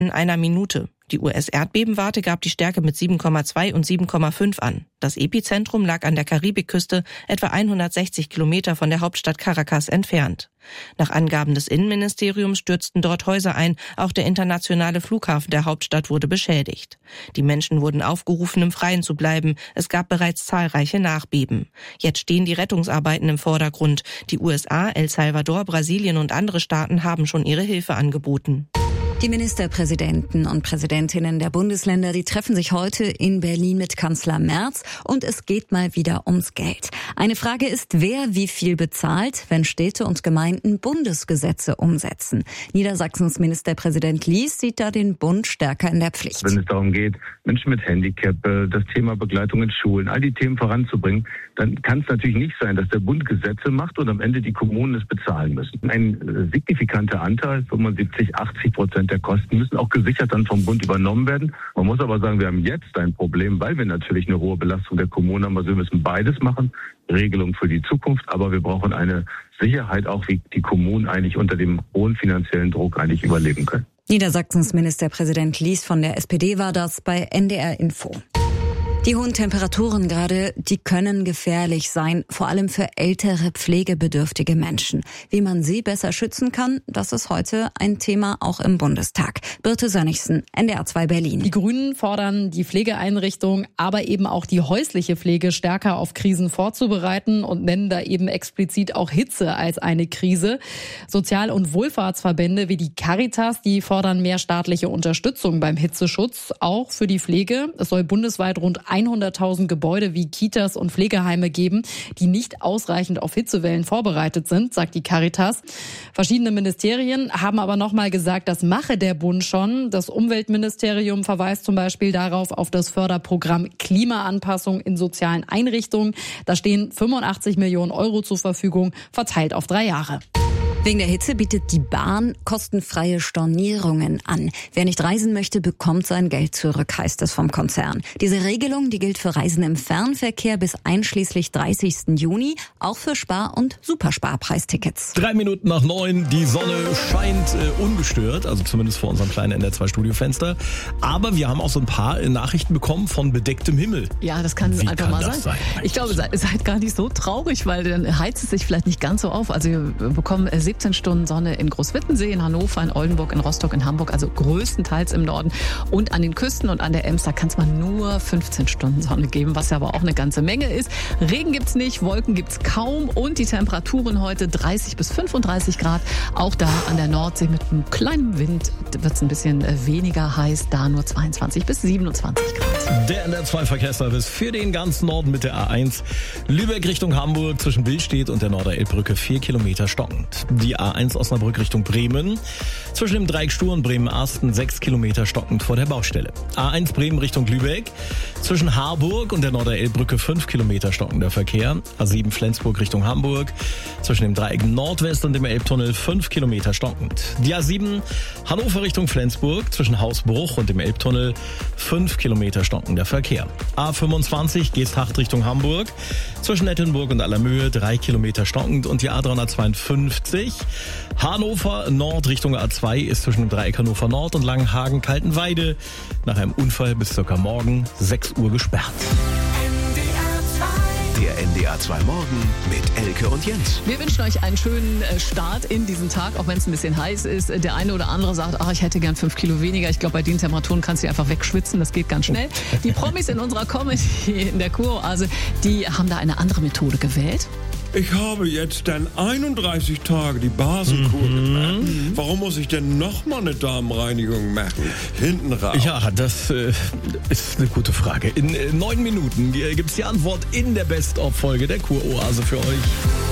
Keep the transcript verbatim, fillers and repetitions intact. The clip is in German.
in einer Minute. Die U S-Erdbebenwarte gab die Stärke mit sieben Komma zwei und sieben Komma fünf an. Das Epizentrum lag an der Karibikküste, etwa hundertsechzig Kilometer von der Hauptstadt Caracas entfernt. Nach Angaben des Innenministeriums stürzten dort Häuser ein, auch der internationale Flughafen der Hauptstadt wurde beschädigt. Die Menschen wurden aufgerufen, im Freien zu bleiben. Es gab bereits zahlreiche Nachbeben. Jetzt stehen die Rettungsarbeiten im Vordergrund. Die U S A, El Salvador, Brasilien und andere Staaten haben schon ihre Hilfe angeboten. Die Ministerpräsidenten und Präsidentinnen der Bundesländer, die treffen sich heute in Berlin mit Kanzler Merz und es geht mal wieder ums Geld. Eine Frage ist, wer wie viel bezahlt, wenn Städte und Gemeinden Bundesgesetze umsetzen. Niedersachsens Ministerpräsident Lies sieht da den Bund stärker in der Pflicht. Wenn es darum geht, Menschen mit Handicap, das Thema Begleitung in Schulen, all die Themen voranzubringen, dann kann es natürlich nicht sein, dass der Bund Gesetze macht und am Ende die Kommunen es bezahlen müssen. Ein signifikanter Anteil, fünfundsiebzig, achtzig Prozent der Kosten müssen auch gesichert dann vom Bund übernommen werden. Man muss aber sagen, wir haben jetzt ein Problem, weil wir natürlich eine hohe Belastung der Kommunen haben. Also wir müssen beides machen, Regelung für die Zukunft, aber wir brauchen eine Sicherheit auch, wie die Kommunen eigentlich unter dem hohen finanziellen Druck eigentlich überleben können. Niedersachsens Ministerpräsident Lies von der S P D war das bei N D R Info. Die hohen Temperaturen gerade, die können gefährlich sein, vor allem für ältere, pflegebedürftige Menschen. Wie man sie besser schützen kann, das ist heute ein Thema auch im Bundestag. Birte Sönnigsen, N D R zwei Berlin. Die Grünen fordern, die Pflegeeinrichtung, aber eben auch die häusliche Pflege stärker auf Krisen vorzubereiten und nennen da eben explizit auch Hitze als eine Krise. Sozial- und Wohlfahrtsverbände wie die Caritas, die fordern mehr staatliche Unterstützung beim Hitzeschutz, auch für die Pflege. Es soll bundesweit rund hunderttausend Gebäude wie Kitas und Pflegeheime geben, die nicht ausreichend auf Hitzewellen vorbereitet sind, sagt die Caritas. Verschiedene Ministerien haben aber nochmal gesagt, das mache der Bund schon. Das Umweltministerium verweist zum Beispiel darauf auf das Förderprogramm Klimaanpassung in sozialen Einrichtungen. Da stehen fünfundachtzig Millionen Euro zur Verfügung, verteilt auf drei Jahre. Wegen der Hitze bietet die Bahn kostenfreie Stornierungen an. Wer nicht reisen möchte, bekommt sein Geld zurück, heißt es vom Konzern. Diese Regelung, die gilt für Reisen im Fernverkehr bis einschließlich dreißigsten Juni, auch für Spar- und Supersparpreistickets. Drei Minuten nach neun, die Sonne scheint äh, ungestört, also zumindest vor unserem kleinen N D R zwei Studiofenster. Aber wir haben auch so ein paar äh, Nachrichten bekommen von bedecktem Himmel. Ja, das kann Wie einfach kann mal das sein. sein Ich glaube, seid, seid gar nicht so traurig, weil dann heizt es sich vielleicht nicht ganz so auf. Also wir bekommen äh, siebzehn Stunden Sonne in Großwittensee, in Hannover, in Oldenburg, in Rostock, in Hamburg, also größtenteils im Norden. Und an den Küsten und an der Ems, da kann es mal nur fünfzehn Stunden Sonne geben, was ja aber auch eine ganze Menge ist. Regen gibt's nicht, Wolken gibt's kaum und die Temperaturen heute dreißig bis fünfunddreißig Grad. Auch da an der Nordsee mit einem kleinen Wind wird's ein bisschen weniger heiß, da nur zweiundzwanzig bis siebenundzwanzig Grad. Der N D R zwei Verkehrsservice für den ganzen Norden mit der A eins. Lübeck Richtung Hamburg zwischen Billstedt und der Norderelbbrücke vier Kilometer stockend. Die A eins Osnabrück Richtung Bremen. Zwischen dem Dreieck Stur und Bremen-Arsten sechs Kilometer stockend vor der Baustelle. A eins Bremen Richtung Lübeck. Zwischen Harburg und der Norderelbbrücke fünf Kilometer stockender Verkehr. A sieben Flensburg Richtung Hamburg. Zwischen dem Dreieck Nordwest und dem Elbtunnel fünf Kilometer stockend. Die A sieben Hannover Richtung Flensburg. Zwischen Hausbruch und dem Elbtunnel fünf Kilometer stockender Verkehr. A fünfundzwanzig Geesthacht Richtung Hamburg. Zwischen Nettenburg und Allermöhe drei Kilometer stockend und die A dreihundertzweiundfünfzig Hannover Nord Richtung A zwei ist zwischen dem Dreieck Hannover Nord und Langenhagen-Kaltenweide nach einem Unfall bis circa morgen sechs Uhr gesperrt. Der N D R zwei Morgen mit Elke und Jens. Wir wünschen euch einen schönen Start in diesen Tag, auch wenn es ein bisschen heiß ist. Der eine oder andere sagt, ach, ich hätte gern fünf Kilo weniger. Ich glaube, bei den Temperaturen kannst du einfach wegschwitzen. Das geht ganz schnell. Die Promis in unserer Comedy in der Kuroase, die haben da eine andere Methode gewählt. Ich habe jetzt dann einunddreißig Tage die Basenkur Mhm. gemacht. Warum muss ich denn nochmal eine Darmreinigung machen? Hinten raus. Ja, das äh, ist eine gute Frage. In äh, neun Minuten äh, gibt es die Antwort in der Best-of-Folge der Kuroase für euch.